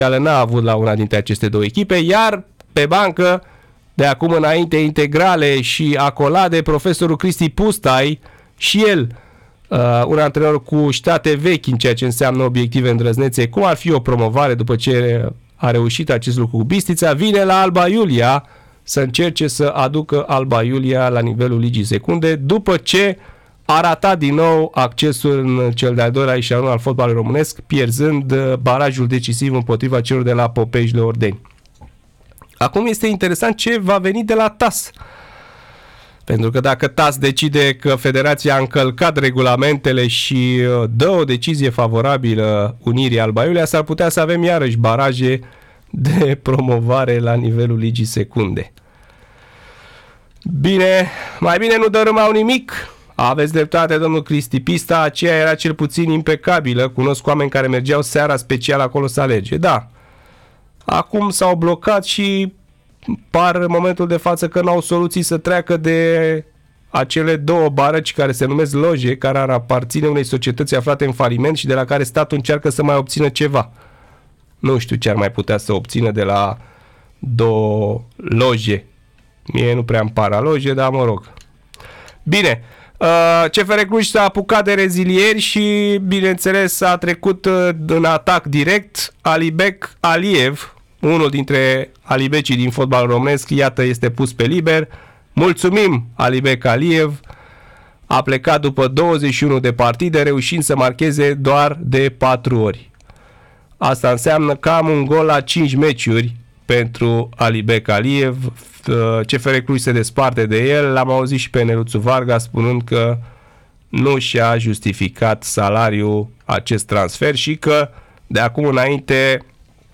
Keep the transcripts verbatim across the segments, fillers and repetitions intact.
n-a avut la una dintre aceste două echipe, iar pe bancă, de acum înainte, integrale și acolade, profesorul Cristi Pustai, și el, uh, un antrenor cu ștate vechi în ceea ce înseamnă obiective îndrăznețe, cum ar fi o promovare după ce a reușit acest lucru cu Bistrița, vine la Alba Iulia să încerce să aducă Alba Iulia la nivelul Ligii Secunde, după ce a ratat din nou accesul în cel de-al doilea eșalon al fotbalului românesc, pierzând barajul decisiv împotriva celor de la Popejile Ordeni. Acum este interesant ce va veni de la T A S. Pentru că dacă T A S decide că federația a încălcat regulamentele și dă o decizie favorabilă unirii Alba Iulia, s-ar putea să avem iarăși baraje de promovare la nivelul Ligii Secunde. Bine, mai bine nu dărâmau nimic. Aveți dreptate, domnul Cristi. Pista aceea era cel puțin impecabilă. Cunosc oameni care mergeau seara special acolo să alerge. Da. Acum s-au blocat și par în momentul de față că n-au soluții să treacă de acele două barăci care se numesc loje, care ar aparține unei societăți aflate în faliment și de la care statul încearcă să mai obțină ceva. Nu știu ce ar mai putea să obțină de la două loje. Mie nu prea îmi par loje, dar mă rog. Bine, C F R Cluj s-a apucat de rezilieri și, bineînțeles, a trecut în atac direct. Alibek Aliev, unul dintre alibecii din fotbal românesc, iată, este pus pe liber. Mulțumim, Alibek Aliev. A plecat după douăzeci și unu de partide, reușind să marcheze doar de patru ori. Asta înseamnă cam un gol la cinci meciuri pentru Alibek Aliev. C F R Cluj se desparte de el. L-am auzit și pe Neluțu Varga spunând că nu și-a justificat salariul acest transfer și că de acum înainte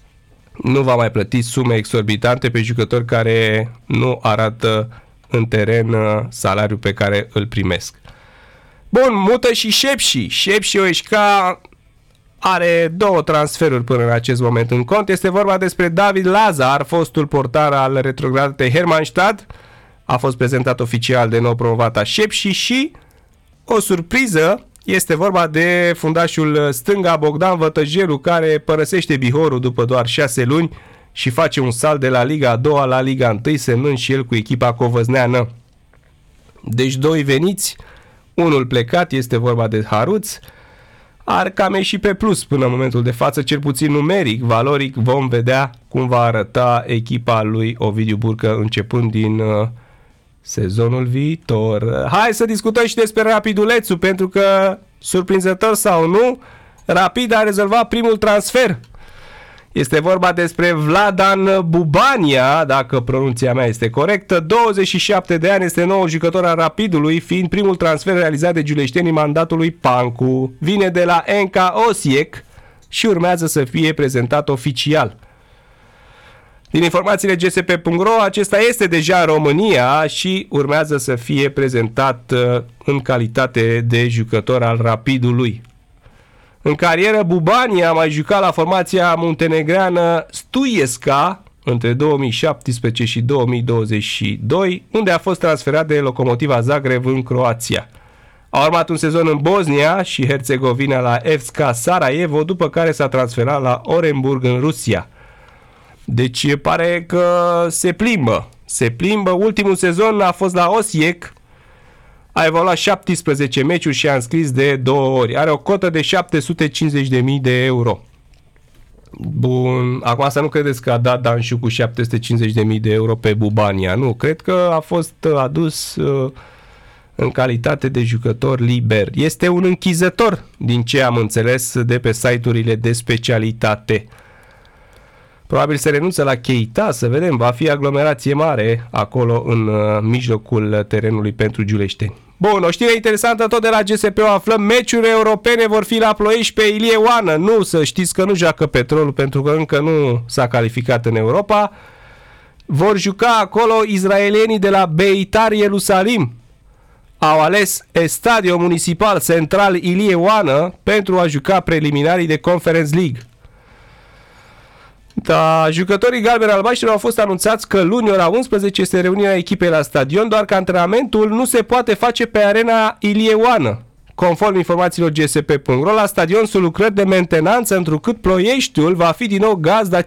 nu va mai plăti sume exorbitante pe jucători care nu arată în teren salariul pe care îl primesc. Bun, mută și Șepși. Șepși Oeșca are două transferuri până în acest moment în cont. Este vorba despre David Lazar, fostul portar al retrogradatei Hermannstadt. A fost prezentat oficial de nou promovat a Șepși și o surpriză, este vorba de fundașul stânga Bogdan Vătăjeru, care părăsește Bihorul după doar șase luni și face un salt de la Liga a doua la Liga unu, semnând și el cu echipa covăzneană. Deci doi veniți, unul plecat, este vorba de Haruț. Ar cam ieși pe plus până în momentul de față, cel puțin numeric, valoric, vom vedea cum va arăta echipa lui Ovidiu Burcă începând din uh, sezonul viitor. Hai să discutăm și despre Rapidulețul, pentru că, surprinzător sau nu, Rapid a rezolvat primul transfer. Este vorba despre Vladan Bubania, dacă pronunția mea este corectă. douăzeci și șapte de ani, este nou jucător al Rapidului, fiind primul transfer realizat de giuleștenii mandatului Pancu. Vine de la N K Osijek și urmează să fie prezentat oficial. Din informațiile G S P punct ro, acesta este deja în România și urmează să fie prezentat în calitate de jucător al Rapidului. În carieră, Bubani a mai jucat la formația muntenegreană Stuiesca între două mii șaptesprezece și două mii douăzeci și doi, unde a fost transferat de Lokomotiva Zagreb în Croația. A urmat un sezon în Bosnia și Herțegovina la F C Sarajevo, după care s-a transferat la Orenburg în Rusia. Deci pare că se plimbă. Se plimbă. Ultimul sezon a fost la Osijek. A evoluat șaptesprezece meciuri și a înscris de două ori. Are o cotă de șapte sute cincizeci de mii de euro. Bun. Acum să nu credeți că a dat Danșu cu șapte sute cincizeci de mii de euro pe Bubania. Nu. Cred că a fost adus uh, în calitate de jucător liber. Este un închizător, din ce am înțeles de pe site-urile de specialitate. Probabil se renunță la Keita, să vedem, va fi aglomerație mare acolo în uh, mijlocul terenului pentru giuleșteni. Bun, o știre interesantă tot de la G S P, o aflăm, meciuri europene vor fi la Ploiești pe Ilie Oană. Nu, să știți că nu joacă Petrolul pentru că încă nu s-a calificat în Europa. Vor juca acolo izraelienii de la Beitar Ierusalim. Au ales Estadio Municipal Central Ilie Oană pentru a juca preliminarii de Conference League. Da, jucătorii galbeni-albaștri au fost anunțați că luni ora unsprezece este reunirea echipei la stadion, doar că antrenamentul nu se poate face pe arena Ilie Oană, Conform informațiilor G S P punct ro, la stadion sunt lucrări de mentenanță, întrucât Ploieștiul va fi din nou gazda